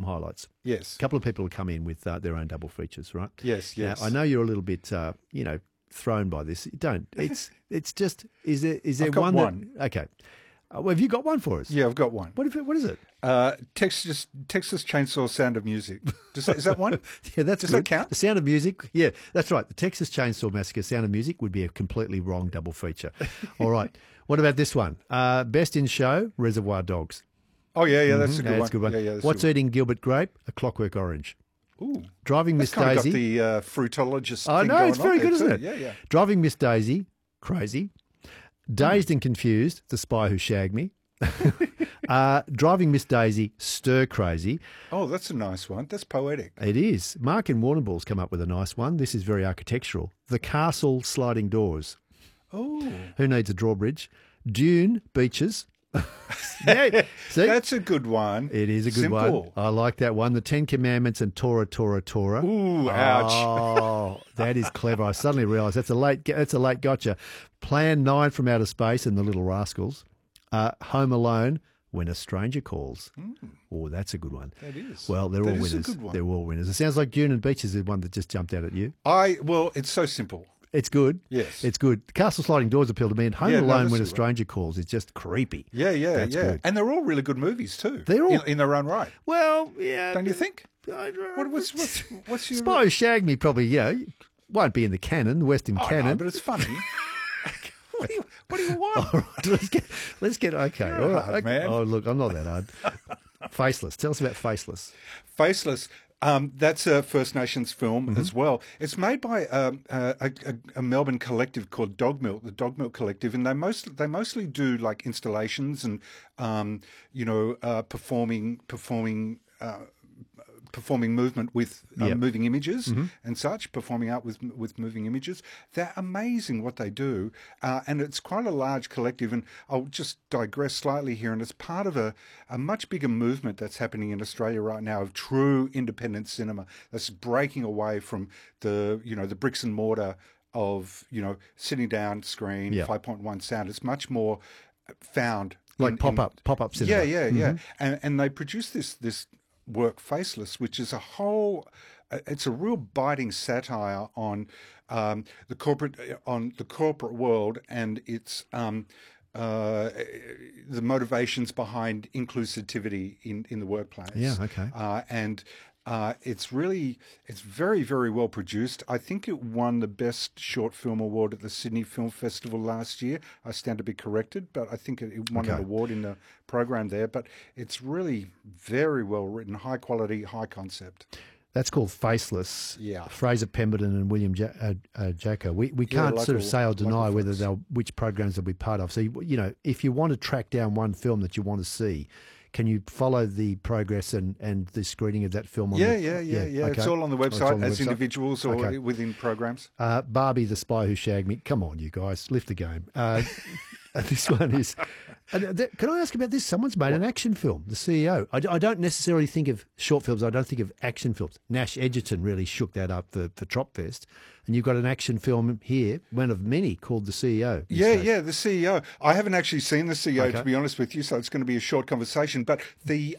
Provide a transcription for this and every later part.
highlights. Yes. A couple of people will come in with their own double features, right? Yes, yes. Now, I know you're a little bit, thrown by this. Don't. It's just. Is there I've got one? one. Okay. Well, have you got one for us? Yeah, I've got one. What is it? Texas Chainsaw Sound of Music. Is that one? Yeah, that's Does good. that count? The Sound of Music. Yeah, that's right. The Texas Chainsaw Massacre Sound of Music would be a completely wrong double feature. All right. What about this one? Best in Show, Reservoir Dogs. Oh, yeah, that's a good one. That's a good one. Yeah, that's What's a good Eating Gilbert Grape? A Clockwork Orange. one. Ooh. Driving Miss That's kind Daisy. of got the fruitologist I thing know, going it's on very there good, isn't too. it? Yeah, yeah. Driving Miss Daisy, crazy. Dazed and Confused, The Spy Who Shagged Me. Driving Miss Daisy, stir crazy. Oh, that's a nice one. That's poetic. It is. Mark and Warrnambool's come up with a nice one. This is very architectural. The Castle Sliding Doors. Oh. Who needs a drawbridge? Dune Beaches. Yeah, see? That's a good one. It is a good Simple. one. I like that one. The Ten Commandments and Torah, Torah, Torah. Ooh, ouch. Oh, that is clever. I suddenly realised that's a late gotcha. Plan 9 from Outer Space and The Little Rascals. Home Alone, When a Stranger Calls. Oh, that's a good one. That is. Well, they're That all is a winners. good one. They're all winners. It sounds like Dune and Beaches is one that just jumped out at you. Well, it's so simple. It's good. Yes. It's good. Castle Sliding Doors appeal to me, and Home Yeah, no, Alone that's When a a good Stranger Calls is just creepy. Yeah, That's good. And they're all really good movies too. They're all- in their own right. Well, yeah. Don't you think? What's your... Spy Who Shagged Me probably, won't be in the canon, the Western Oh, canon. no, but it's funny. what do you want? All right, let's get okay. You're All right. hard, man. Oh, look, I'm not that hard. Faceless. Tell us about Faceless. Faceless. That's a First Nations film Mm-hmm. as well. It's made by a Melbourne collective called Dog Milk, the Dog Milk Collective, and they mostly do like installations and performing movement with moving images and such, performing art with moving images. They're amazing what they do, and it's quite a large collective. And I'll just digress slightly here, and it's part of a much bigger movement that's happening in Australia right now of true independent cinema that's breaking away from the bricks and mortar of sitting down screen, 5.1 sound. It's much more found Like pop-up cinema. Yeah. And they produce this work, Faceless, which is it's a real biting satire on the corporate world and its the motivations behind inclusivity in the workplace. Yeah, okay. It's very, very well produced. I think it won the Best Short Film Award at the Sydney Film Festival last year. I stand to be corrected, but I think it won an award in the program there. But it's really very well written, high quality, high concept. That's called Faceless. Yeah. Fraser Pemberton and William Jacko. We can't sort of say or deny whether which programs they'll be part of. So, if you want to track down one film that you want to see, can you follow the progress and the screening of that film? Yeah. Okay. It's all on the website on the as website. individuals or within programs. Barbie, the Spy Who Shagged Me. Come on, you guys, lift the game. This one is... can I ask about this? Someone's made an action film, the CEO. I don't necessarily think of short films. I don't think of action films. Nash Edgerton really shook that up for Tropfest. And you've got an action film here, one of many, called The CEO. Yeah, The CEO. I haven't actually seen The CEO, to be honest with you, so it's going to be a short conversation. But the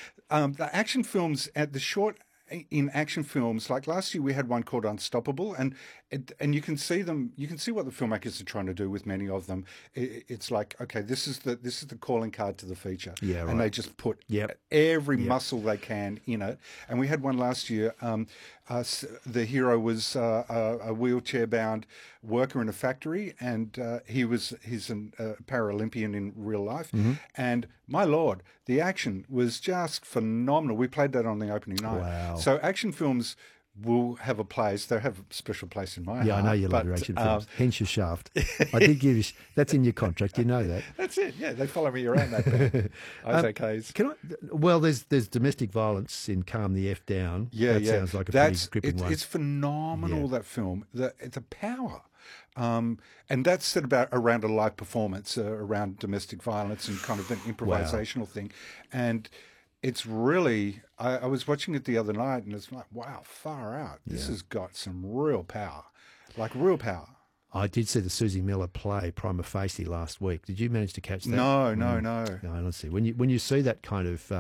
action films at the short... In action films, like last year we had one called Unstoppable, and you can see them. You can see what the filmmakers are trying to do with many of them. It's like, okay, this is the calling card to the feature, and they just put every muscle they can in it. And we had one last year. The hero was a wheelchair-bound worker in a factory, and he's a Paralympian in real life. And my Lord, the action was just phenomenal. We played that on the opening night. Wow. So action films will have a place. They have a special place in my heart. Yeah, I know you love your action films. Hence your shaft. I did give you... That's in your contract. You know that. That's it. Yeah, they follow me around that bit. Isaac's. Well, there's domestic violence in Calm the F Down. That sounds like a pretty gripping one. It's phenomenal, that film. The power. And that's said around a live performance, around domestic violence and kind of an improvisational thing. And it's really, I was watching it the other night and it's like, wow, far out. This has got some real power, like real power. I did see the Susie Miller play Prima Facie last week. Did you manage to catch that? No. No, let's see. When you see that kind of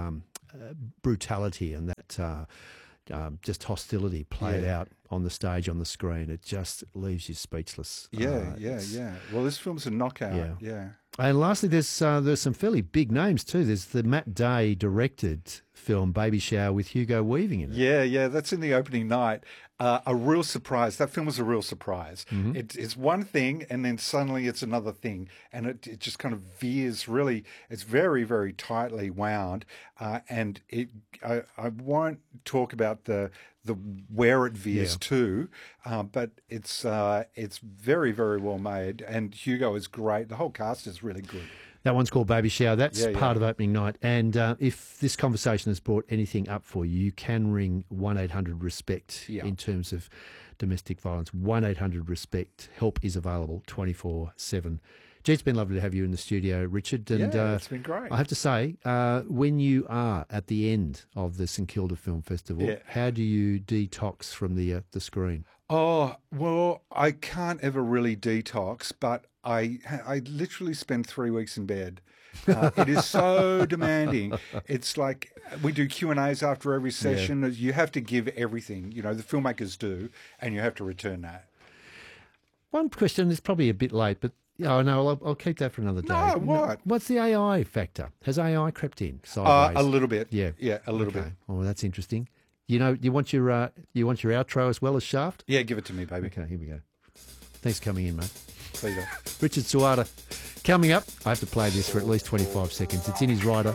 brutality and that just hostility played out on the stage, on the screen. It just leaves you speechless. Yeah. Well, this film's a knockout. Yeah. And lastly, there's some fairly big names too. There's the Matt Day directed film Baby Shower with Hugo Weaving in it. Yeah, that's in the opening night. A real surprise. That film was a real surprise. Mm-hmm. It's one thing, and then suddenly it's another thing, and it just kind of veers. Really, it's very, very tightly wound, and I won't talk about the where it veers to, but it's very, very well made, and Hugo is great. The whole cast is really good. That one's called Baby Shower. That's part of opening night. And if this conversation has brought anything up for you, you can ring 1-800-RESPECT in terms of domestic violence. 1-800-RESPECT. Help is available 24/7. Gee, it's been lovely to have you in the studio, Richard. And it's been great. I have to say, when you are at the end of the St Kilda Film Festival, how do you detox from the screen? Oh, well, I can't ever really detox, but I literally spend 3 weeks in bed. It is so demanding. It's like we do Q&As after every session. You have to give everything, the filmmakers do, and you have to return that. One question is probably a bit late, but I'll keep that for another day. No, what? What's the AI factor? Has AI crept in sideways? A little bit. Yeah, a little bit. Oh, that's interesting. You want your outro as well as Shaft? Yeah, give it to me, baby. Okay, here we go. Thanks for coming in, mate. Pleasure. Richard Suata. Coming up, I have to play this for at least 25 seconds. It's in his rider.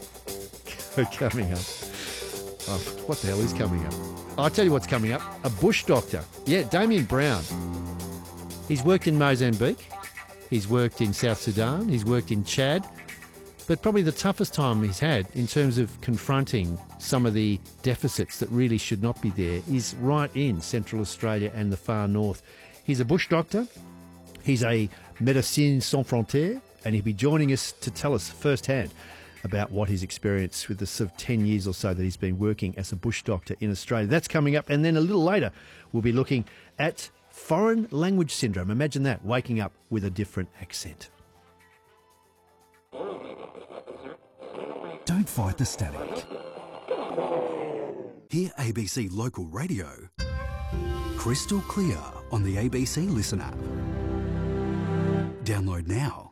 Coming up. Oh, what the hell is coming up? I'll tell you what's coming up. A bush doctor. Yeah, Damien Brown. He's worked in Mozambique. He's worked in South Sudan. He's worked in Chad. But probably the toughest time he's had in terms of confronting some of the deficits that really should not be there is right in Central Australia and the far north. He's a bush doctor. He's a Médecins Sans Frontières, and he'll be joining us to tell us firsthand about what his experience with the sort of 10 years or so that he's been working as a bush doctor in Australia. That's coming up. And then a little later, we'll be looking at foreign language syndrome. Imagine that, waking up with a different accent. Don't fight the static. Hear ABC Local Radio crystal clear on the ABC Listen app. Download now.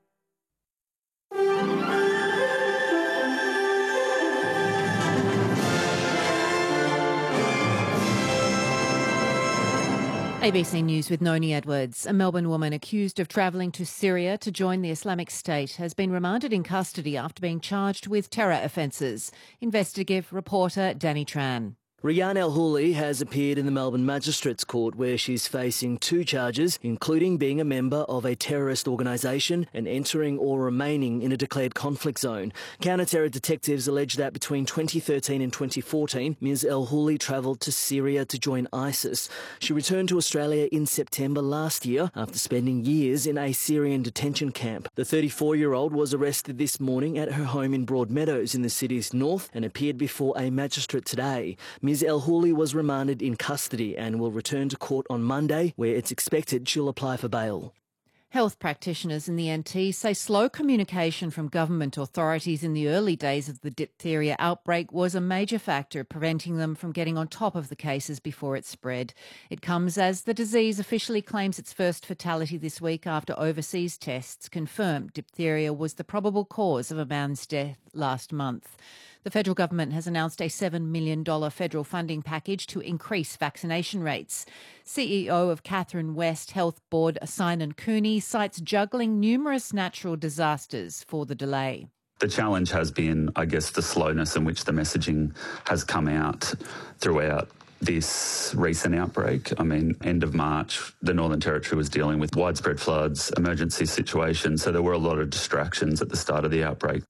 ABC News with Noni Edwards. A Melbourne woman accused of travelling to Syria to join the Islamic State has been remanded in custody after being charged with terror offences. Investigative reporter Danny Tran. Rayyan El-Houli has appeared in the Melbourne Magistrates Court where she's facing 2 charges, including being a member of a terrorist organisation and entering or remaining in a declared conflict zone. Counter-terror detectives allege that between 2013 and 2014, Ms El-Houli travelled to Syria to join ISIS. She returned to Australia in September last year after spending years in a Syrian detention camp. The 34-year-old was arrested this morning at her home in Broadmeadows in the city's north and appeared before a magistrate today. Ms El-Houli was remanded in custody and will return to court on Monday, where it's expected she'll apply for bail. Health practitioners in the NT say slow communication from government authorities in the early days of the diphtheria outbreak was a major factor preventing them from getting on top of the cases before it spread. It comes as the disease officially claims its first fatality this week after overseas tests confirmed diphtheria was the probable cause of a man's death last month. The federal government has announced a $7 million federal funding package to increase vaccination rates. CEO of Catherine West Health Board, Simon Cooney, cites juggling numerous natural disasters for the delay. The challenge has been, I guess, the slowness in which the messaging has come out throughout this recent outbreak. I mean, end of March, the Northern Territory was dealing with widespread floods, emergency situations, so there were a lot of distractions at the start of the outbreak.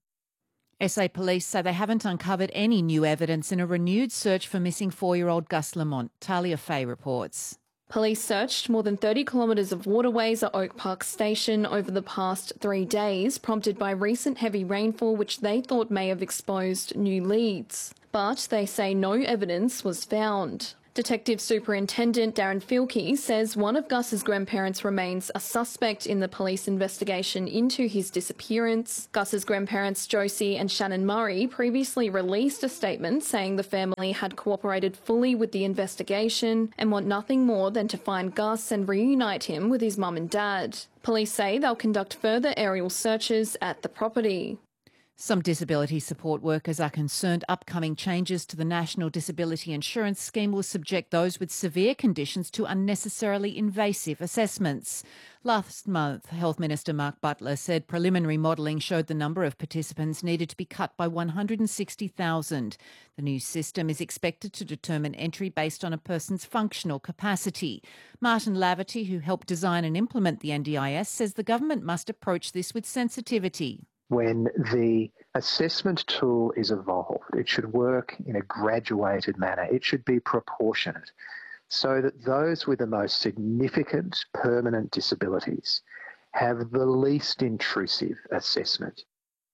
SA Police say they haven't uncovered any new evidence in a renewed search for missing 4-year-old Gus Lamont. Talia Fay reports. Police searched more than 30 kilometres of waterways at Oak Park Station over the past 3 days, prompted by recent heavy rainfall which they thought may have exposed new leads. But they say no evidence was found. Detective Superintendent Darren Filkey says one of Gus's grandparents remains a suspect in the police investigation into his disappearance. Gus's grandparents Josie and Shannon Murray previously released a statement saying the family had cooperated fully with the investigation and want nothing more than to find Gus and reunite him with his mum and dad. Police say they'll conduct further aerial searches at the property. Some disability support workers are concerned upcoming changes to the National Disability Insurance Scheme will subject those with severe conditions to unnecessarily invasive assessments. Last month, Health Minister Mark Butler said preliminary modelling showed the number of participants needed to be cut by 160,000. The new system is expected to determine entry based on a person's functional capacity. Martin Laverty, who helped design and implement the NDIS, says the government must approach this with sensitivity. When the assessment tool is evolved, it should work in a graduated manner. It should be proportionate so that those with the most significant permanent disabilities have the least intrusive assessment.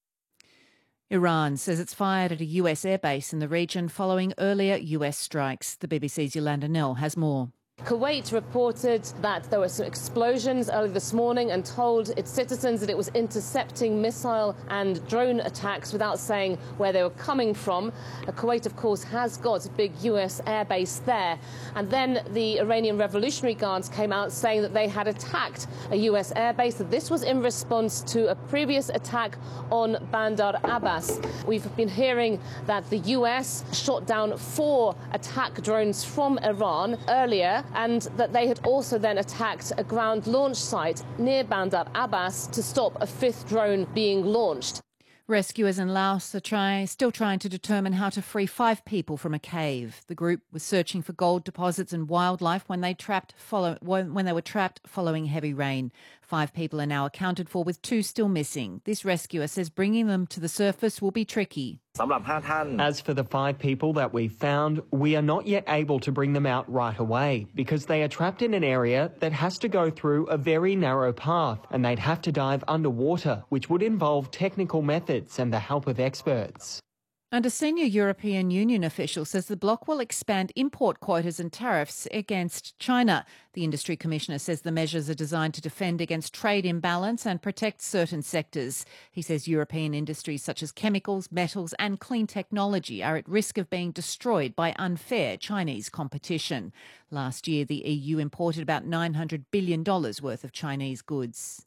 Iran says it's fired at a US airbase in the region following earlier US strikes. The BBC's Yolanda Nell has more. Kuwait reported that there were some explosions early this morning and told its citizens that it was intercepting missile and drone attacks without saying where they were coming from. Kuwait, of course, has got a big US airbase there. And then the Iranian Revolutionary Guards came out saying that they had attacked a US airbase, that this was in response to a previous attack on Bandar Abbas. We've been hearing that the US shot down 4 attack drones from Iran earlier, and that they had also then attacked a ground launch site near Bandar Abbas to stop a 5th drone being launched. Rescuers in Laos are still trying to determine how to free 5 people from a cave. The group was searching for gold deposits and wildlife when they were trapped following heavy rain. 5 people are now accounted for, with 2 still missing. This rescuer says bringing them to the surface will be tricky. As for the 5 people that we found, we are not yet able to bring them out right away because they are trapped in an area that has to go through a very narrow path, and they'd have to dive underwater, which would involve technical methods and the help of experts. And a senior European Union official says the bloc will expand import quotas and tariffs against China. The industry commissioner says the measures are designed to defend against trade imbalance and protect certain sectors. He says European industries such as chemicals, metals and clean technology are at risk of being destroyed by unfair Chinese competition. Last year, the EU imported about $900 billion worth of Chinese goods.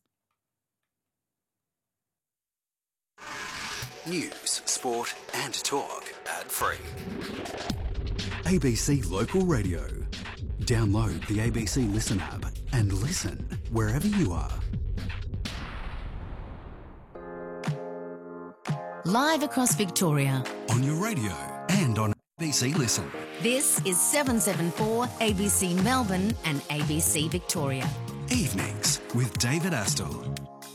News, sport and talk ad-free. ABC Local Radio. Download the ABC Listen app and listen wherever you are. Live across Victoria. On your radio and on ABC Listen. This is 774 ABC Melbourne and ABC Victoria. Evenings with David Astle.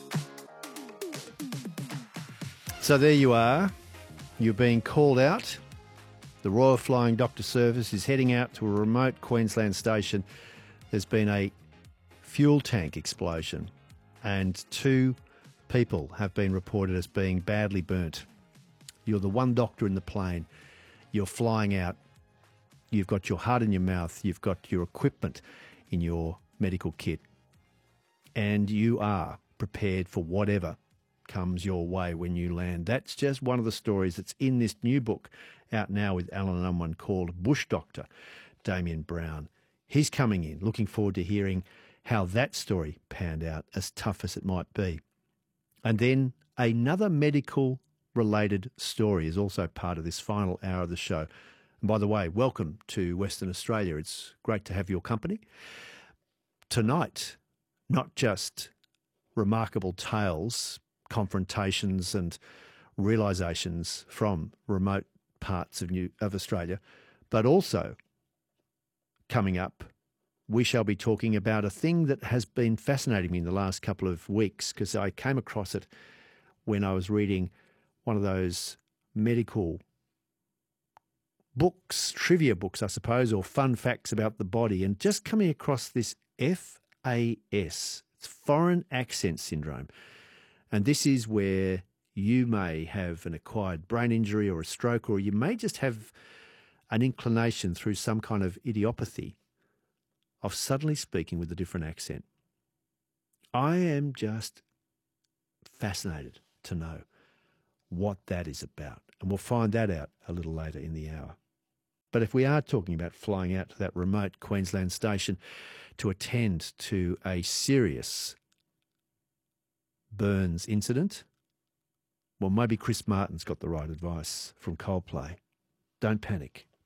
So there you are. You're being called out. The Royal Flying Doctor Service is heading out to a remote Queensland station. There's been a fuel tank explosion and 2 people have been reported as being badly burnt. You're the one doctor in the plane. You're flying out. You've got your heart in your mouth. You've got your equipment in your medical kit. And you are prepared for whatever comes your way when you land. That's just one of the stories that's in this new book out now with Alan Unwin called Bush Doctor, Damien Brown. He's coming in. Looking forward to hearing how that story panned out, as tough as it might be. And then another medical-related story is also part of this final hour of the show. And by the way, welcome to Western Australia. It's great to have your company. Tonight, not just remarkable tales, confrontations and realisations from remote parts of Australia, but also coming up, we shall be talking about a thing that has been fascinating me in the last couple of weeks, because I came across it when I was reading one of those medical books, trivia books, I suppose, or fun facts about the body, and just coming across this FAS, it's Foreign Accent Syndrome. And this is where you may have an acquired brain injury or a stroke, or you may just have an inclination through some kind of idiopathy of suddenly speaking with a different accent. I am just fascinated to know what that is about, and we'll find that out a little later in the hour. But if we are talking about flying out to that remote Queensland station to attend to a serious burns incident, well, maybe Chris Martin's got the right advice from Coldplay. Don't panic.